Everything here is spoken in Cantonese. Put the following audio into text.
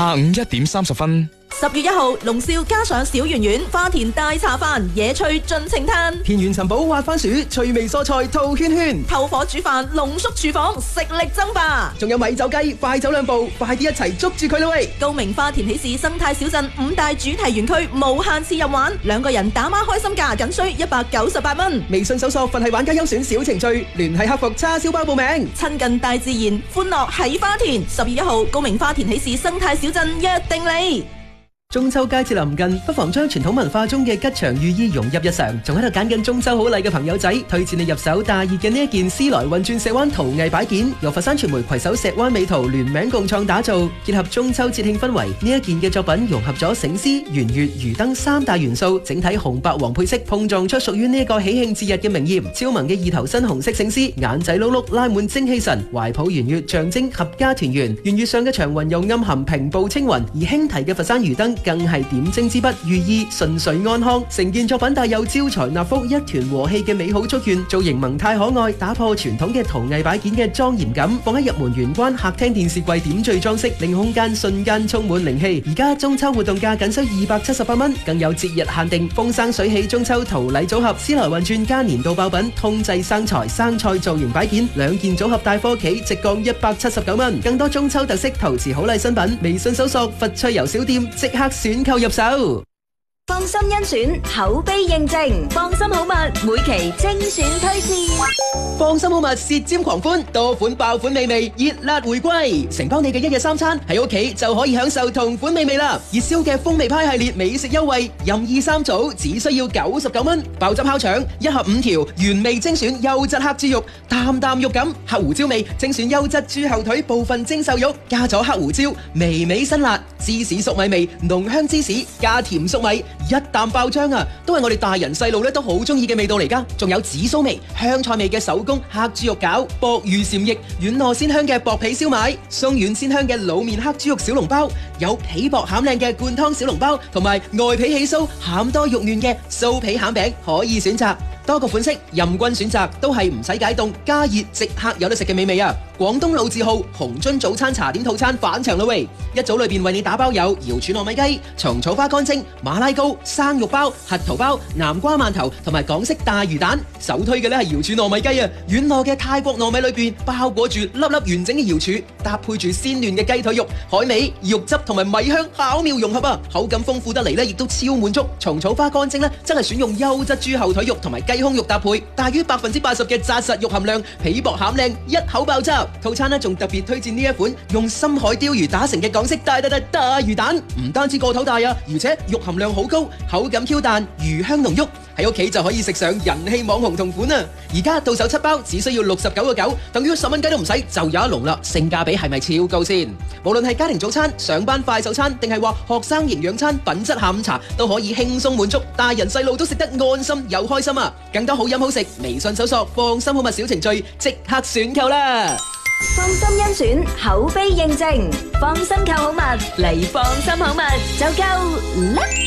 下午1點30分。 10月1號，龍少加上小圓圓、花田大茶飯、野趣盡情嘆， 田園尋寶滑番薯、趣味蔬菜套圈圈， 透火煮飯、濃縮廚房，食力爭霸。 仲有米酒雞，快走兩步，快啲一齊捉住佢啦喂！ 高明花田喜事生態小鎮5大主題園區無限次任玩，2個人打孖開心價僅需198蚊。 微信搜索佛系玩家優選小程序，聯繫客服叉燒包報名。 親近大自然，歡樂喺花田。10月1號，高明花田喜事生態小鎮約定你。 中秋佳節臨近，不妨將傳統文化中嘅吉祥寓意融入日常。仲喺度揀緊中秋好禮嘅朋友仔，推薦你入手大熱嘅呢一件絲來運轉石灣陶藝擺件，由佛山傳媒攜手石灣美圖聯名共創打造，結合中秋節慶氛圍。呢一件嘅作品融合咗醒獅、圓月、魚燈3大元素，整體紅白黃配色碰撞出屬於呢一個喜慶節日嘅明豔。超萌嘅2頭身紅色醒獅，眼仔碌碌拉滿精氣神，懷抱圓月象徵合家團圓。圓月上嘅長雲又暗含平步青雲，而輕提嘅佛山魚燈更係點睛之筆，寓意順遂安康。成件作品帶有招財納福、一團和氣嘅美好祝願，造型萌態可愛，打破傳統嘅陶藝擺件嘅莊嚴感，放喺入門玄關客廳電視櫃點綴裝飾，令空間瞬間充滿靈氣。而家中秋活動價僅需278蚊，更有節日限定風生水起中秋陶禮組合，絲來運轉加年度爆品通濟生財生菜造型擺件2件組合帶貨企直降179蚊。更多中秋特色陶瓷好禮新品，微信搜索佛趣遊小店即刻選購入手。 放心甄選，口碑認證，放心好物每期精選推薦。 放心好物舌尖狂歡，多款爆款美味熱辣回歸，承包你嘅一日三餐，喺屋企就可以享受同款美味啦！熱銷嘅風味派系列美食優惠，任意3組只需要99蚊，爆汁烤腸1盒5條，原味精選優質黑豬肉，啖啖肉感，黑胡椒味精選優質豬後腿部分精瘦肉，加咗黑胡椒，微微辛辣，芝士粟米味，濃香芝士加甜粟米。一啖爆漿啊，都係我哋大人細路咧都好中意嘅味道嚟噶。仲有紫蘇味、香菜味嘅手工黑豬肉餃、鮑魚禪翼、軟糯鮮香嘅薄皮燒賣、鬆軟鮮香嘅滷麵黑豬肉小籠包，有皮薄餡靚嘅灌湯小籠包，同埋外皮起酥、餡多肉嫩嘅酥皮餡餅可以選擇。多個款式任君選擇，都係唔使解凍加熱即刻有得食嘅美味啊！廣東老字號紅樽早餐茶點套餐返場啦喂！一組裏邊為你打包有瑤柱糯米雞、蟲草花乾蒸、馬拉糕、生肉包、核桃包、南瓜饅頭同埋港式大魚蛋。首推嘅咧係瑤柱糯米雞啊！軟糯嘅泰國糯米裏邊包裹住粒粒完整嘅瑤柱，搭配住鮮嫩嘅雞腿肉、海味、肉汁同埋米香巧妙融合啊！口感豐富得嚟咧，亦都超滿足。蟲草花乾蒸咧，真係選用優質豬後腿肉同埋雞胸肉搭配，大於80%嘅紮實肉含量，皮薄餡靚，一口爆汁。套餐呢仲特別推薦呢一款用深海鯛魚打成嘅港式大魚蛋，唔單止個頭大啊，而且肉含量好高，口感 Q 彈，魚香濃郁，喺屋企就可以食上人氣網紅同款啊！而家到手7包只需要69.9，等於10蚊雞都唔使就有一籠啦，性價比係咪超高先？無論係家庭早餐、上班快手餐，定係話學生營養餐、品質下午茶，都可以輕鬆滿足，大人細路都食得安心又開心啊！更多好飲好食，微信搜索放心好物小程序，即刻選購啦！ 放心甄選，口碑認證，放心購好物嚟放心好物就夠啦！